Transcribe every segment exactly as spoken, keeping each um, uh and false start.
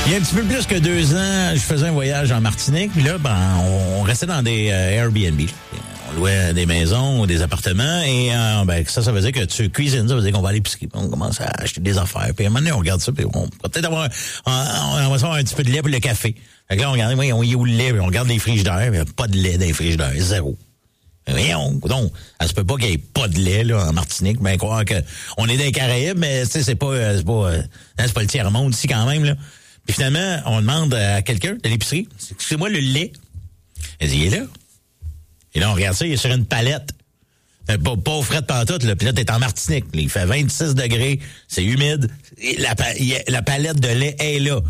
Il y a un petit peu plus que deux ans, je faisais un voyage en Martinique, puis là, ben, on, on restait dans des euh, Airbnb. On louait des maisons ou des appartements, et euh, ben, ça, ça veut dire que tu cuisines, ça veut dire qu'on va aller pisser, on commence à acheter des affaires, puis à un moment donné, on regarde ça, puis on va peut-être avoir, on, on va avoir un petit peu de lait pour le café. Fait que là, on regarde, oui, on y est où le lait, puis on regarde les frigidaires, il n'y a pas de lait dans les frigidaires, zéro. Voyons, donc, ça se peut pas qu'il y ait pas de lait là en Martinique, ben croire que on est dans les Caraïbes, mais tu sais, c'est pas, c'est pas, c'est pas le tiers-monde ici quand même là. Puis finalement, on demande à quelqu'un de l'épicerie, excusez-moi, le lait. Elle dit, il est là. Et là, on regarde ça, il est sur une palette. Pas, pas au frais de pantoute, là. Puis là, t'es en Martinique. Là, il fait vingt-six degrés, c'est humide. Et la, la palette de lait est là.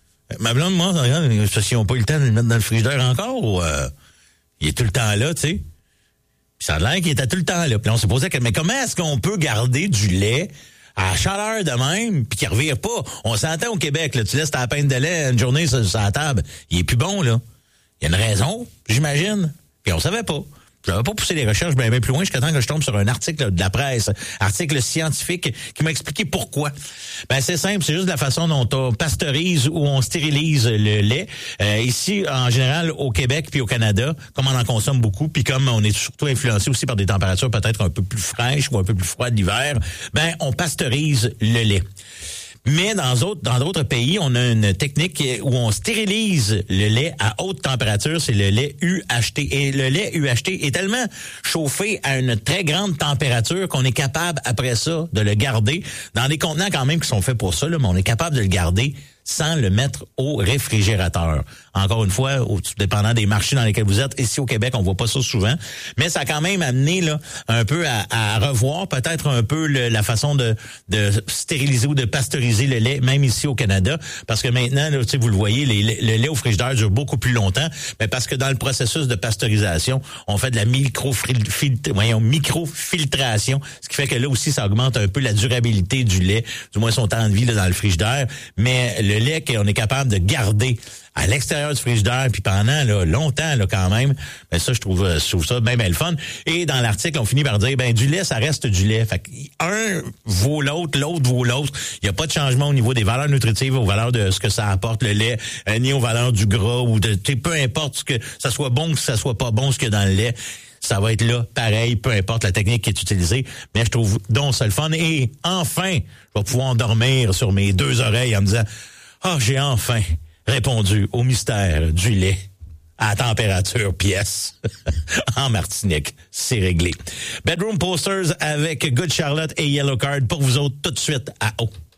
Ma blonde, moi, regarde, s'ils n'ont pas eu le temps de le mettre dans le frigidaire encore, ou, euh, il est tout le temps là, tu sais. Puis ça a l'air qu'il était tout le temps là. Puis là, on s'est posé la question, mais comment est-ce qu'on peut garder du lait à chaleur de même, puis qu'il ne revire pas? On s'entend au Québec, là, tu laisses ta pinte de lait une journée sur, sur la table, il est plus bon, là. Il y a une raison, j'imagine. Puis on savait pas. Je n'avais pas poussé les recherches bien, bien plus loin jusqu'à temps que je tombe sur un article de la presse, article scientifique qui m'a expliqué pourquoi. Ben c'est simple, c'est juste la façon dont on pasteurise ou on stérilise le lait. Euh, ici, en général, au Québec puis au Canada, comme on en consomme beaucoup, puis comme on est surtout influencé aussi par des températures peut-être un peu plus fraîches ou un peu plus froides l'hiver, ben on pasteurise le lait. Mais dans d'autres dans d'autres pays, on a une technique où on stérilise le lait à haute température, c'est le lait U H T. Et le lait U H T est tellement chauffé à une très grande température qu'on est capable, après ça, de le garder dans des contenants quand même qui sont faits pour ça, là, mais on est capable de le garder sans le mettre au réfrigérateur. Encore une fois, au, dépendant des marchés dans lesquels vous êtes, ici au Québec, on voit pas ça souvent, mais ça a quand même amené là un peu à, à revoir peut-être un peu le, la façon de, de stériliser ou de pasteuriser le lait, même ici au Canada, parce que maintenant, là, vous le voyez, les, le lait au frigidaire dure beaucoup plus longtemps, mais parce que dans le processus de pasteurisation, on fait de la microfiltration, voyons, microfiltration, ce qui fait que là aussi, ça augmente un peu la durabilité du lait, du moins son temps de vie là, dans le frigidaire, mais le lait qu'on est capable de garder à l'extérieur du frigidaire, puis pendant là, longtemps là, quand même, ben ça, je trouve, je trouve ça bien, bien le fun. Et dans l'article, on finit par dire, ben du lait, ça reste du lait. Fait qu'un vaut l'autre, l'autre vaut l'autre. Il n'y a pas de changement au niveau des valeurs nutritives, aux valeurs de ce que ça apporte, le lait, euh, ni aux valeurs du gras, ou de peu importe ce que ça soit bon ou que ça soit pas bon, ce qu'il y a dans le lait. Ça va être là, pareil, peu importe la technique qui est utilisée. Mais je trouve donc ça le fun. Et enfin, je vais pouvoir dormir sur mes deux oreilles en me disant, ah, oh, j'ai enfin répondu au mystère du lait à température pièce en Martinique. C'est réglé. Bedroom Posters avec Good Charlotte et Yellow Card pour vous autres tout de suite à haut.